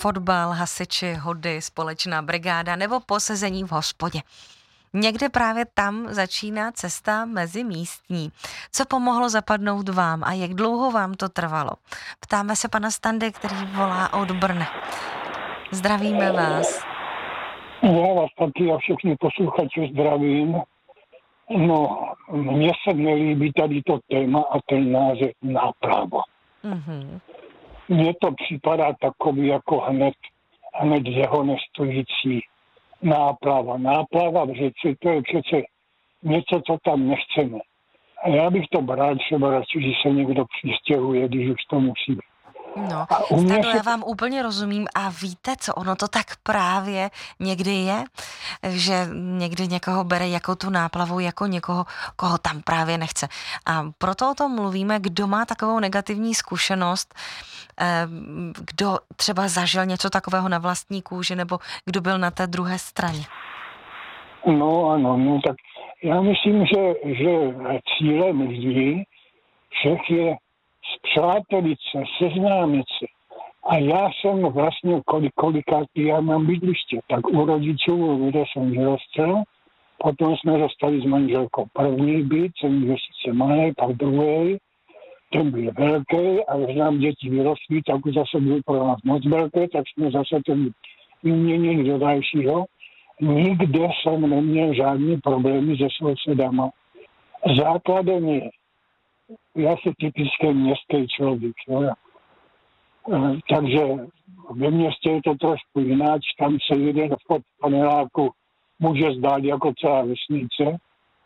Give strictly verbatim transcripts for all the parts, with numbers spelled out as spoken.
fotbal, hasiči, hody, společná brigáda nebo posezení v hospodě. Někde právě tam začíná cesta mezi místní. Co pomohlo zapadnout vám a jak dlouho vám to trvalo? Ptáme se pana Standy, který volá od Brna. Zdravíme vás. Já vás taky a všechny posluchače zdravím. No, mně se nelíbí tady to téma a ten název náprava. Mm-hmm. Mně to připadá takový jako hned, hned jeho nestojící náprava. Náprava v řeci, to je přece něco, co tam nechceme. A já bych to bral třeba radši, že se někdo přistěhuje, když už to musí být. No, Stando, se... já vám úplně rozumím a víte, co ono to tak právě někdy je, že někdy někoho bere jako tu náplavu, jako někoho, koho tam právě nechce. A proto o tom mluvíme, kdo má takovou negativní zkušenost, kdo třeba zažil něco takového na vlastní kůži, nebo kdo byl na té druhé straně. No ano, no tak já myslím, že, že cílem lidí všech je spřátelit se, seznámit se. A já jsem vlastně kolik, kolikátý já mám bydliště, tak u rodičů, kde jsem vyrostl, potom jsme dostali s manželkou první byt, jsem byl sice malý, pak druhý, ten byl velký a když nám děti vyrostly, tak už zase byl pro nás moc velký, tak jsme zase ten vyměnili do dalšího. Nikde jsem neměl žádný problémy se sousedama. Základem je, já jsem typický městský člověk. Jo. Takže ve městě je to trošku jináč, tam se jeden vchod paneláku může zdát jako celá vesnice.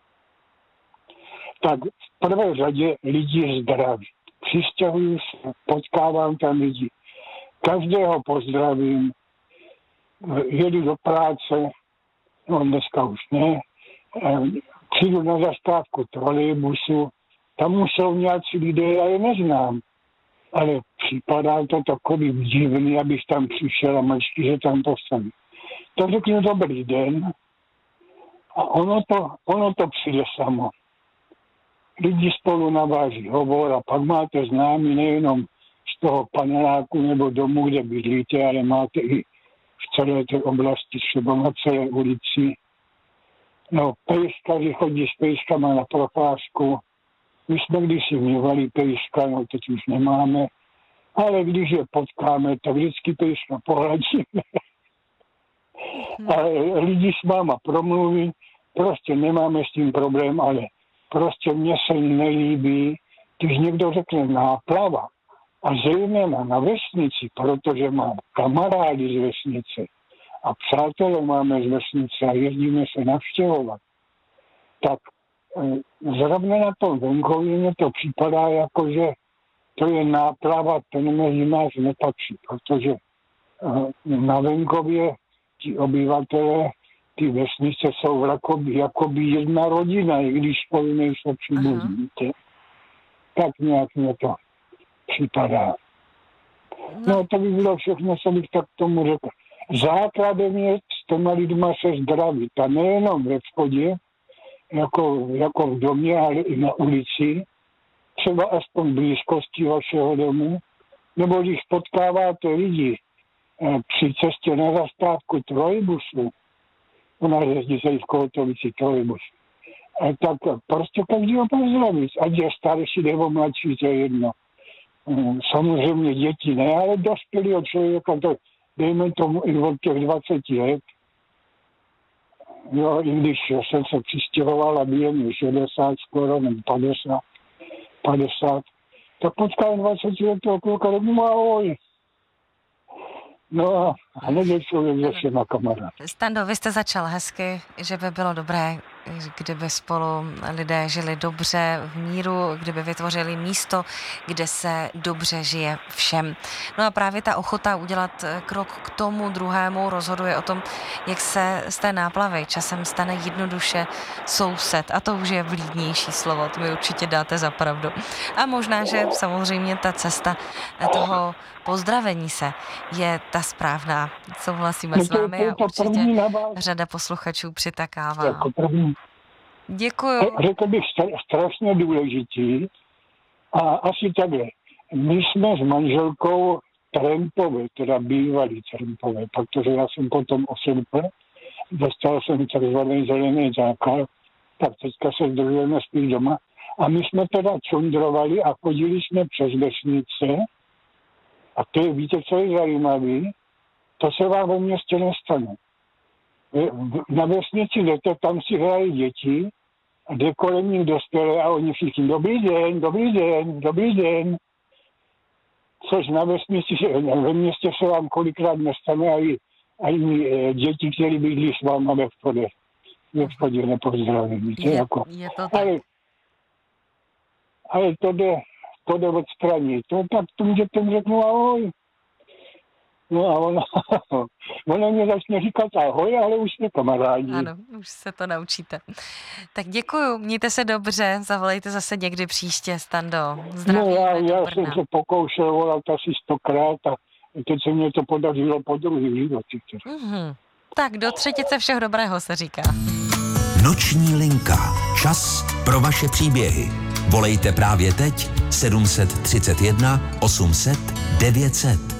Tak v prvé řadě lidi zdraví. Přistěhuju se, potkávám tam lidi. Každého pozdravím, jedu do práce, no dneska už ne, přijdu na zastávku trolejbusu, tam už jsou nějací lidé, já je neznám. Ale připadá to takový divný, abych tam přišel a mlčky, že tam postaví. Tak řeknu dobrý den a ono to, ono to přijde samo. Lidi spolu naváží hovor a pak máte známí nejenom z toho paneláku nebo domu, kde bydlíte, ale máte i v celé té oblasti, třeba na celé ulici. No, pejskaři chodí s pejskama na procházku. My jsme kdysi měvali pejska, no teď už nemáme, ale když je potkáme, tak vždycky pejska pohladíme. A lidi s váma promluví, prostě nemáme s tím problém, ale prostě mně se nelíbí, když někdo řekne náplava, a zejména na vesnici, protože mám kamarády z vesnice a přátelé máme z vesnice a jezdíme se navštěvovat, tak zrovna na tom venkově mě to připadá jako, že to je náplava, ten mezi nás nepatří, protože na venkově ti obyvatelé, ty vesnice jsou jakoby, jakoby jedna rodina, i když spolu nejsou příbuzní. Tak nějak mě to připadá. No to by bylo všechno, co bych tak tomu řekl. Základem je s těma lidma se zdravit a nejenom ve vchodě, jako, jako v domě, ale i na ulici, třeba aspoň v blízkosti vašeho domu, nebo když potkáváte lidi eh, při cestě na zastávku trolejbusu, u nás jezdí se i v Kohotovici trolejbus, eh, tak prostě každého pozdravit, ať je starší nebo mladší, to je jedno. Eh, samozřejmě děti ne, ale dospělého člověka, to dejme tomu i od těch dvaceti let. Jo, i když jsem se přistěhoval a byl mi šedesát skoro, nebo padesát, padesát, tak potkal dvacetiletého kluka, tak mu ahoj. No a hned je člověk se všema kamarád. Stando, vy jste začal hezky, že by bylo dobré, kdyby spolu lidé žili dobře v míru, kdyby vytvořili místo, kde se dobře žije všem. No a právě ta ochota udělat krok k tomu druhému rozhoduje o tom, jak se z té náplavy časem stane jednoduše soused. A to už je vlídnější slovo, to mi určitě dáte za pravdu. A možná, že samozřejmě ta cesta toho pozdravení se je ta správná. Souhlasíme no s vámi a určitě řada posluchačů přitakává. Jako první. Děkuju. Řekl bych strašně důležitý a asi takhle. My jsme s manželkou Trempové, teda bývalý Trempové, protože já jsem potom oslepl, dostal jsem takzvaný zelený zákal, tak teďka se zdržujeme spíš doma. A my jsme teda čundrovali a chodili jsme přes vesnice. A to je, víte, co je zajímavé? To se vám ve městě nestane. Na vesnici jdete, tam si hrají děti a jde kolem nich dospělé a oni všichni dobrý den, dobrý den, dobrý den. Což na vesnici, ve městě se vám kolikrát nestane a i, a i děti, které bydlí s váma ve vchodě. Ve vchodě nepozdravím. Víte, Je, jako. je to tak. Ale, ale to jde, to jde odstranit. To tak tomu dětem řeknu ahoj. No a ona, ona mě začne říkat ahoj, ale už jsme kamarádi. Ano, už se to naučíte. Tak děkuju, mějte se dobře, zavolejte zase někdy příště, Stando. Zdravím. No já, já jsem se pokoušel volat asi stokrát a teď se mě to podařilo po druhý životě. Mm-hmm. Tak do třetice všeho dobrého se říká. Noční linka. Čas pro vaše příběhy. Volejte právě teď sedm set třicet jedna osm set devět set.